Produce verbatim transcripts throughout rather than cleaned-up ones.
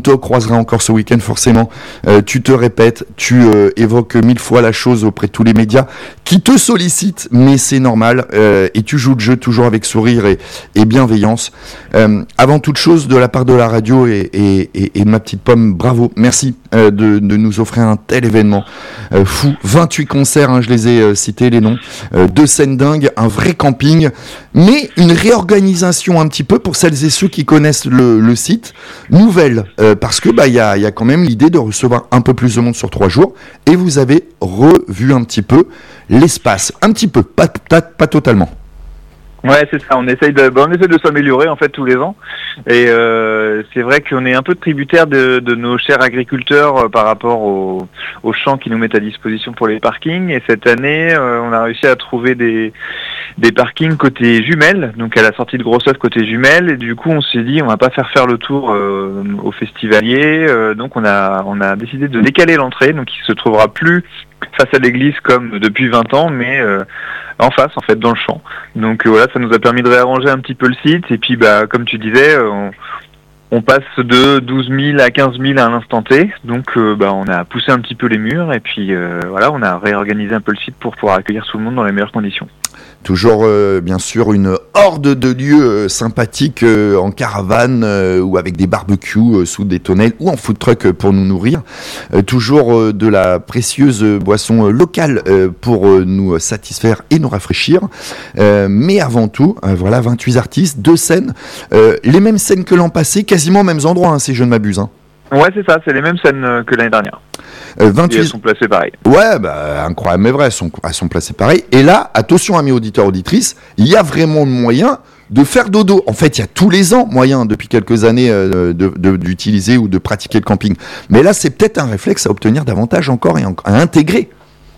te croiseras encore ce week-end forcément. Euh, tu te répètes, tu euh, évoques mille fois la chose auprès de tous les médias qui te sollicitent, mais c'est normal. Euh, et tu joues le jeu toujours avec sourire et, et bienveillance. Euh, avant toute chose, de la part de la radio et, et, et, et ma petite pomme, bravo, merci euh, de, de nous offrir un tel événement euh, fou. vingt-huit concerts, hein, je les ai euh, cités les noms, euh, deux scènes dingues, un vrai camping, mais une réorganisation un petit peu pour celles et ceux qui connaissent le, le site. Nouvelle, euh, parce que bah il y a, y a quand même l'idée de recevoir un peu plus de monde sur trois jours, et vous avez revu un petit peu l'espace, un petit peu, pas, pas, pas totalement. Ouais, c'est ça. On essaye de, on essaie de s'améliorer en fait tous les ans, et euh, c'est vrai qu'on est un peu tributaire de, de nos chers agriculteurs euh, par rapport aux, aux champs qui nous mettent à disposition pour les parkings. Et cette année, euh, on a réussi à trouver des des parkings côté Jumelles, donc à la sortie de Grossoeuvre côté Jumelles. Et du coup, on s'est dit, on va pas faire faire le tour euh, aux festivaliers, euh, donc on a on a décidé de décaler l'entrée, donc il se trouvera plus face à l'église comme depuis vingt ans, mais euh, en face, en fait, dans le champ. Donc euh, voilà, ça nous a permis de réarranger un petit peu le site. Et puis, bah, comme tu disais, euh, on, on passe de douze mille à quinze mille à un instant T. Donc, euh, bah, on a poussé un petit peu les murs. Et puis, euh, voilà, on a réorganisé un peu le site pour pouvoir accueillir tout le monde dans les meilleures conditions. Toujours, euh, bien sûr, une horde de lieux euh, sympathiques euh, en caravane euh, ou avec des barbecues euh, sous des tonnelles ou en food truck euh, pour nous nourrir. Euh, toujours euh, de la précieuse euh, boisson euh, locale euh, pour euh, nous satisfaire et nous rafraîchir. Euh, mais avant tout, euh, voilà, vingt-huit artistes, deux scènes, euh, les mêmes scènes que l'an passé, quasiment aux mêmes endroits, hein, si je ne m'abuse. Hein. Ouais, c'est ça, c'est les mêmes scènes euh, que l'année dernière. Euh, vingt-huit... Et elles sont placées pareil. Ouais, bah, incroyable, mais vrai, elles sont, elles sont placées pareil. Et là, attention, amis auditeurs, auditrices, il y a vraiment le moyen de faire dodo. En fait, il y a tous les ans moyen, depuis quelques années, euh, de, de, d'utiliser ou de pratiquer le camping. Mais là, c'est peut-être un réflexe à obtenir davantage encore et à intégrer.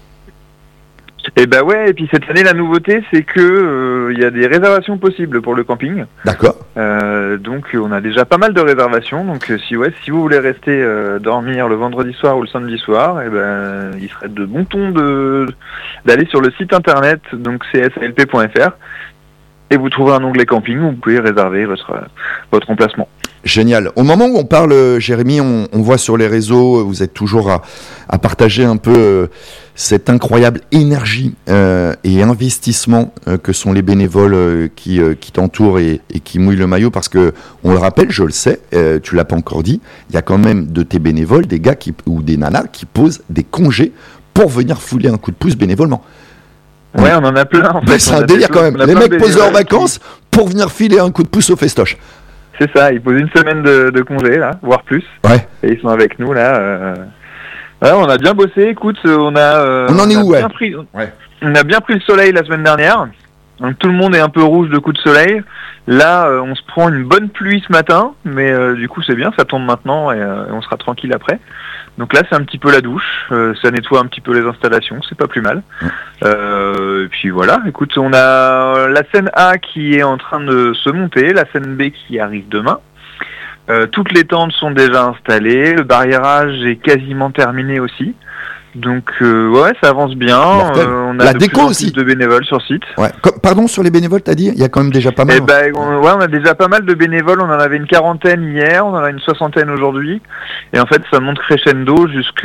Et bah ouais, et puis cette année la nouveauté c'est que il euh, y a des réservations possibles pour le camping. D'accord. Euh, donc on a déjà pas mal de réservations. Donc si ouais, si vous voulez rester euh, dormir le vendredi soir ou le samedi soir, et ben il serait de bon ton de d'aller sur le site internet donc c s a l p point f r et vous trouverez un onglet camping où vous pouvez réserver votre votre emplacement. Génial. Au moment où on parle, Jérémy, on, on voit sur les réseaux, vous êtes toujours à, à partager un peu euh, cette incroyable énergie euh, et investissement euh, que sont les bénévoles euh, qui, euh, qui t'entourent et, et qui mouillent le maillot, parce que on le rappelle, je le sais, euh, tu l'as pas encore dit, il y a quand même de tes bénévoles des gars qui, ou des nanas qui posent des congés pour venir fouler un coup de pouce bénévolement. Ouais, on en a plein en fait. C'est un délire quand même. Les mecs posent leurs vacances pour venir filer un coup de pouce au festoche. C'est ça, ils posent une semaine de, de congé, là, voire plus. Ouais. Et ils sont avec nous, là. Euh... Ouais, on a bien bossé, écoute, on a... Euh, on en est on a où, bien ouais. pris, ouais. On a bien pris le soleil la semaine dernière. Donc tout le monde est un peu rouge de coups de soleil. Là, euh, on se prend une bonne pluie ce matin, mais euh, du coup, c'est bien, ça tombe maintenant et, euh, et on sera tranquille après. Donc là, c'est un petit peu la douche, euh, ça nettoie un petit peu les installations, c'est pas plus mal. Euh, et puis voilà, écoute, on a la scène A qui est en train de se monter, la scène B qui arrive demain. Euh, toutes les tentes sont déjà installées, le barriérage est quasiment terminé aussi. Donc euh, ouais, ça avance bien. Euh, on a la de déco plus en aussi. plus de bénévoles sur site. Ouais. Pardon, sur les bénévoles, t'as dit, il y a quand même déjà pas mal. Eh ben, on, ouais, on a déjà pas mal de bénévoles. On en avait une quarantaine hier, on en a une soixantaine aujourd'hui. Et en fait, ça monte crescendo jusque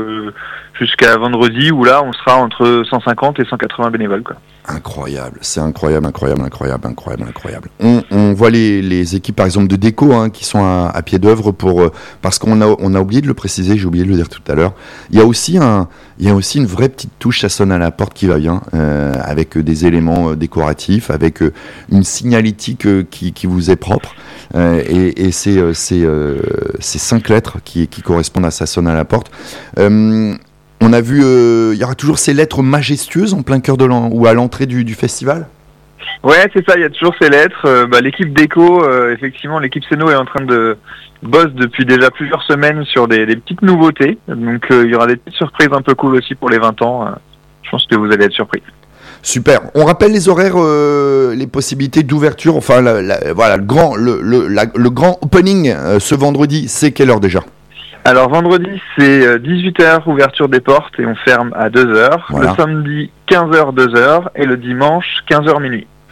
jusqu'à vendredi où là, on sera entre cent cinquante et cent quatre-vingts bénévoles, quoi. Incroyable, c'est incroyable, incroyable, incroyable, incroyable, incroyable. On, on voit les, les équipes, par exemple, de déco hein, qui sont à, à pied d'œuvre pour euh, parce qu'on a on a oublié de le préciser, j'ai oublié de le dire tout à l'heure. Il y a aussi un il y a aussi une vraie petite touche, ça sonne à la porte qui va bien, euh, avec des éléments euh, décoratifs, avec euh, une signalétique euh, qui qui vous est propre euh, et, et c'est euh, c'est euh, c'est cinq lettres qui qui correspondent à ça sonne à la porte. Euh, On a vu, il euh, y aura toujours ces lettres majestueuses en plein cœur de l'an ou à l'entrée du, du festival. Ouais, c'est ça. Il y a toujours ces lettres. Euh, bah, l'équipe déco, euh, effectivement, l'équipe Ceno est en train de bosse depuis déjà plusieurs semaines sur des, des petites nouveautés. Donc, il euh, y aura des petites surprises un peu cool aussi pour les vingt ans. Euh, je pense que vous allez être surpris. Super. On rappelle les horaires, euh, les possibilités d'ouverture. Enfin, la, la, voilà, le grand, le, le, la, le grand opening euh, ce vendredi. C'est quelle heure déjà ? Alors vendredi c'est dix-huit heures ouverture des portes et on ferme à deux heures. Voilà. Le samedi quinze heures deux heures et le dimanche quinze heures minuit.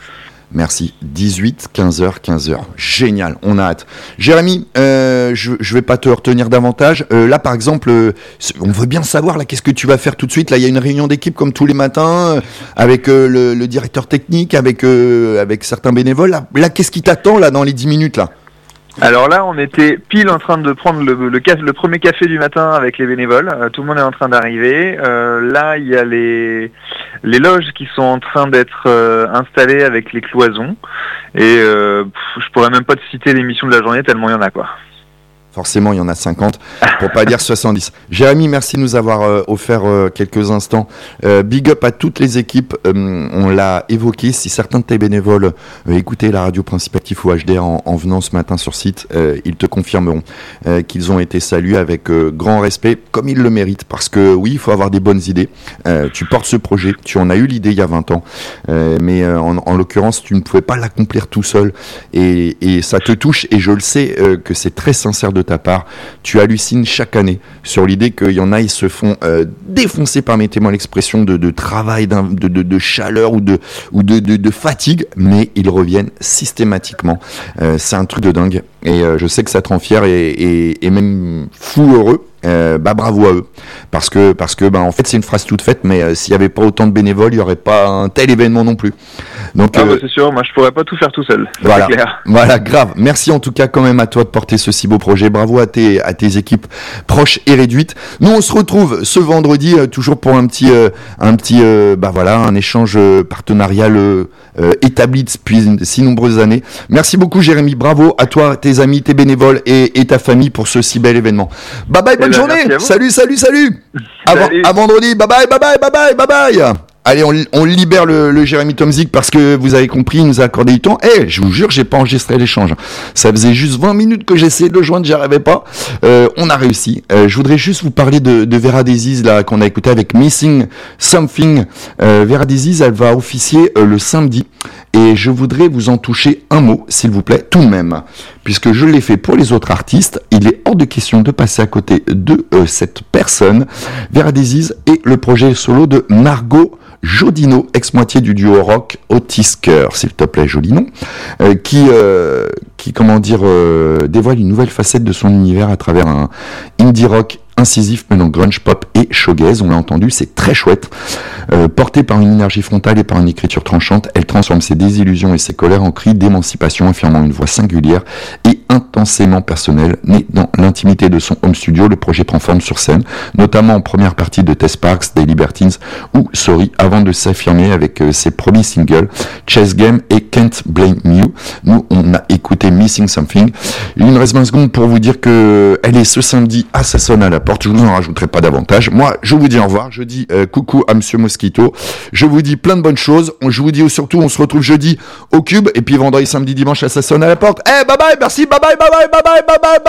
Merci. dix-huit, quinze heures, quinze heures. Génial, on a hâte. Jérémy, euh, je ne vais pas te retenir davantage. Euh, là, par exemple, euh, on veut bien savoir, là, qu'est-ce que tu vas faire tout de suite. Là, il y a une réunion d'équipe comme tous les matins, euh, avec euh, le, le directeur technique, avec, euh, avec certains bénévoles. Là, là, qu'est-ce qui t'attend là, dans les dix minutes là ? Alors là, on était pile en train de prendre le, le, le premier café du matin avec les bénévoles. Euh, tout le monde est en train d'arriver. Euh, là, il y a les, les loges qui sont en train d'être euh, installées avec les cloisons. Et euh, pff, je pourrais même pas te citer l'émission de la journée tellement il y en a, quoi. Forcément, il y en a cinquante, pour pas dire soixante-dix. Jérémy, merci de nous avoir euh, offert euh, quelques instants. Euh, big up à toutes les équipes. Euh, on l'a évoqué. Si certains de tes bénévoles euh, écoutaient la radio Principatif ou H D R en, en venant ce matin sur site, euh, ils te confirmeront euh, qu'ils ont été salués avec euh, grand respect, comme ils le méritent. Parce que oui, il faut avoir des bonnes idées. Euh, tu portes ce projet. Tu en as eu l'idée il y a vingt ans. Euh, mais euh, en, en l'occurrence, tu ne pouvais pas l'accomplir tout seul. Et, et ça te touche. Et je le sais euh, que c'est très sincère de ta part. Tu hallucines chaque année sur l'idée qu'il y en a, ils se font euh, défoncer, permettez-moi l'expression, de, de travail, de, de, de chaleur ou, de, ou de, de, de fatigue, mais ils reviennent systématiquement. Euh, c'est un truc de dingue. Et euh, je sais que ça te rend fier et, et, et même fou heureux. Euh, bah bravo à eux, parce que parce que bah en fait c'est une phrase toute faite, mais euh, s'il y avait pas autant de bénévoles, il y aurait pas un tel événement non plus. Donc ah euh, bah c'est sûr, moi je pourrais pas tout faire tout seul. Voilà, c'est clair. Voilà, grave. Merci en tout cas quand même à toi de porter ce si beau projet. Bravo à tes à tes équipes proches et réduites. Nous on se retrouve ce vendredi euh, toujours pour un petit euh, un petit euh, bah voilà un échange euh, partenarial euh, euh, établi depuis si nombreuses années. Merci beaucoup Jérémy. Bravo à toi, tes amis, tes bénévoles et, et ta famille pour ce si bel événement. Bye bye. Bonne journée. Salut, salut, salut. Salut. À, à vendredi. Bye bye, bye bye, bye bye, bye bye. Allez, on, on libère le, le Jérémy Tomzik parce que vous avez compris, il nous a accordé du temps. Eh, hey, je vous jure, j'ai pas enregistré l'échange. Ça faisait juste vingt minutes que j'essayais de le joindre, j'y arrivais pas. Euh, on a réussi. Euh, je voudrais juste vous parler de, de Vera Daisies, là, qu'on a écouté avec Missing Something. Euh, Vera Daisies, elle va officier euh, le samedi. Et je voudrais vous en toucher un mot, s'il vous plaît, tout de même. Puisque je l'ai fait pour les autres artistes, il est hors de question de passer à côté de euh, cette personne. Vera Daisies et le projet solo de Margot Jodino, ex-moitié du duo rock Otis Kerr, s'il te plaît, joli nom, euh, qui, euh, qui, comment dire, euh, dévoile une nouvelle facette de son univers à travers un indie rock incisif mêlant grunge pop et shoegaze. On l'a entendu, c'est très chouette. Euh, portée par une énergie frontale et par une écriture tranchante, elle transforme ses désillusions et ses colères en cris d'émancipation, affirmant une voix singulière et intensément personnelle. Né dans l'intimité de son home studio, le projet prend forme sur scène, notamment en première partie de Test Parks, des Libertines ou Sorry, avant de s'affirmer avec euh, ses premiers singles Chess Game et Can't Blame You. Nous, on a écouté Missing Something. Il me reste vingt secondes pour vous dire que elle est ce samedi à Ça sonne à la porte. Je vous en rajouterai pas davantage. Moi, je vous dis au revoir. Je dis euh, coucou à Monsieur Mosquito. Je vous dis plein de bonnes choses. Je vous dis surtout, on se retrouve jeudi au Cube et puis vendredi, samedi, dimanche à Ça sonne à la porte. Eh, hey, bye bye, merci, bye bye, bye bye, bye bye, bye bye,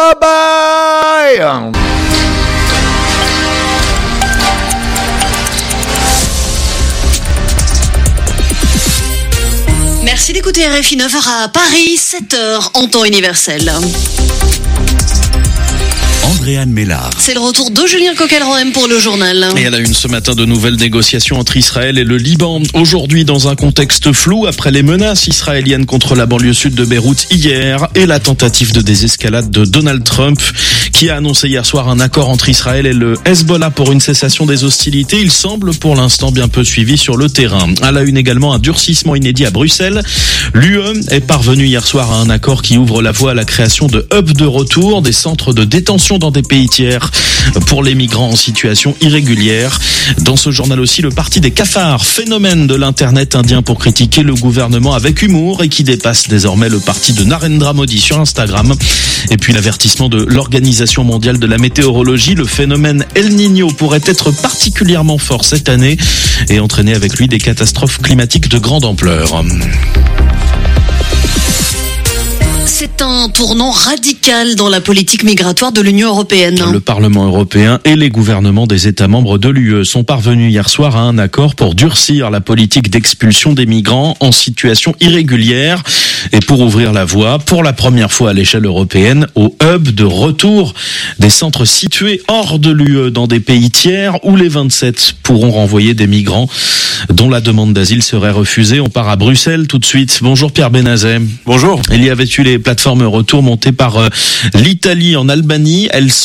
bye bye. Merci d'écouter R F I neuf heures à Paris, sept heures en temps universel. Andréane Mélard. C'est le retour de Julien Coquelroem pour le journal. Et à la une ce matin, de nouvelles négociations entre Israël et le Liban. Aujourd'hui, dans un contexte flou, après les menaces israéliennes contre la banlieue sud de Beyrouth hier et la tentative de désescalade de Donald Trump, qui a annoncé hier soir un accord entre Israël et le Hezbollah pour une cessation des hostilités. Il semble pour l'instant bien peu suivi sur le terrain. À la une également, un durcissement inédit à Bruxelles. L'U E est parvenu hier soir à un accord qui ouvre la voie à la création de hubs de retour, des centres de détention dans des pays tiers pour les migrants en situation irrégulière. Dans ce journal aussi, le parti des cafards, phénomène de l'internet indien pour critiquer le gouvernement avec humour et qui dépasse désormais le parti de Narendra Modi sur Instagram. Et puis l'avertissement de l'Organisation mondiale de la météorologie, le phénomène El Niño pourrait être particulièrement fort cette année et entraîner avec lui des catastrophes climatiques de grande ampleur. C'est un tournant radical dans la politique migratoire de l'Union européenne. Le Parlement européen et les gouvernements des États membres de l'U E sont parvenus hier soir à un accord pour durcir la politique d'expulsion des migrants en situation irrégulière. et pour ouvrir la voie, pour la première fois à l'échelle européenne, au hub de retour des centres situés hors de l'U E dans des pays tiers où les vingt-sept pourront renvoyer des migrants dont la demande d'asile serait refusée. On part à Bruxelles tout de suite. Bonjour Pierre Benazet. Bonjour. Il y avait eu les plateformes retour montées par euh, l'Italie en Albanie. Elles